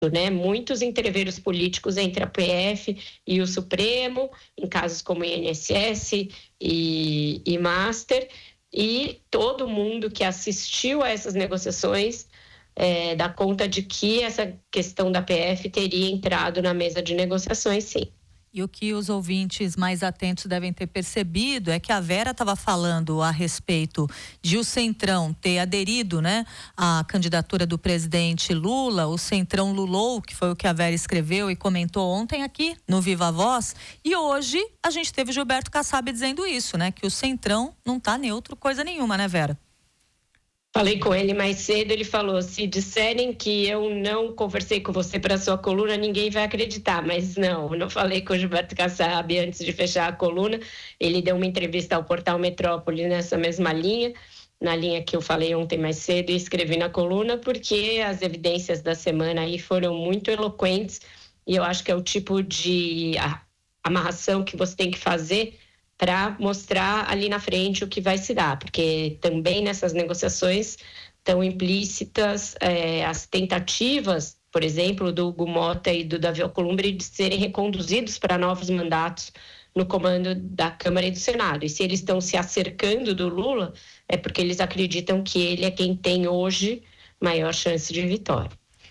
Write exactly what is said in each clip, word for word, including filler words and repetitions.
né? Muitos entreveros políticos entre a P F e o Supremo, em casos como I N S S e, e Master, e todo mundo que assistiu a essas negociações é, dá conta de que essa questão da P F teria entrado na mesa de negociações, sim. E o que os ouvintes mais atentos devem ter percebido é que a Vera estava falando a respeito de o Centrão ter aderido, né, à candidatura do presidente Lula. O Centrão lulou, que foi o que a Vera escreveu e comentou ontem aqui no Viva Voz. E hoje a gente teve Gilberto Kassab dizendo isso, né, que o Centrão não está neutro coisa nenhuma, né, Vera? Falei com ele mais cedo, ele falou, se disserem que eu não conversei com você para sua coluna, ninguém vai acreditar, mas não, eu não falei com o Gilberto Kassab antes de fechar a coluna, ele deu uma entrevista ao portal Metrópole nessa mesma linha, na linha que eu falei ontem mais cedo e escrevi na coluna, porque as evidências da semana aí foram muito eloquentes e eu acho que é o tipo de amarração que você tem que fazer para mostrar ali na frente o que vai se dar, porque também nessas negociações estão implícitas é, as tentativas, por exemplo, do Hugo Mota e do Davi Alcolumbre de serem reconduzidos para novos mandatos no comando da Câmara e do Senado. E se eles estão se acercando do Lula, é porque eles acreditam que ele é quem tem hoje maior chance de vitória.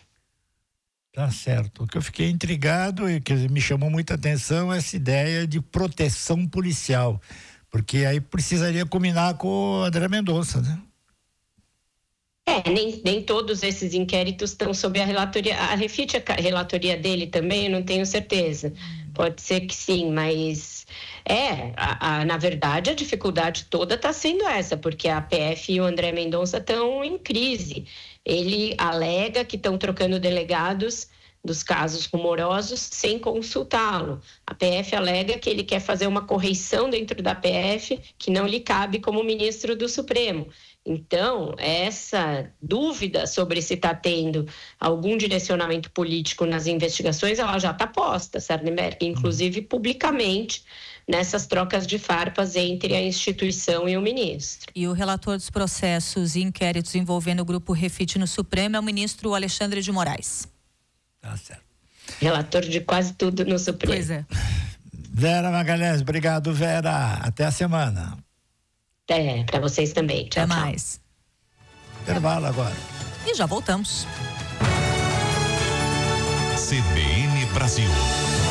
Tá certo. O que eu fiquei intrigado e que me chamou muita atenção é essa ideia de proteção policial, porque aí precisaria combinar com o André Mendonça, né? É, nem, nem todos esses inquéritos estão sob a relatoria. A Refit, a relatoria dele também, eu não tenho certeza. Pode ser que sim, mas é, a, a, na verdade a dificuldade toda está sendo essa, porque a P F e o André Mendonça estão em crise. Ele alega que estão trocando delegados dos casos rumorosos sem consultá-lo. A P F alega que ele quer fazer uma correição dentro da P F que não lhe cabe como ministro do Supremo. Então, essa dúvida sobre se está tendo algum direcionamento político nas investigações, ela já está posta, Sardenberg, inclusive publicamente, nessas trocas de farpas entre a instituição e o ministro. E o relator dos processos e inquéritos envolvendo o grupo Refit no Supremo é o ministro Alexandre de Moraes. Tá certo. Relator de quase tudo no Supremo. Pois é. Vera Magalhães, obrigado, Vera. Até a semana. É, para vocês também. Tchau, Até tchau. mais. Intervalo agora. E já voltamos. C B N Brasil.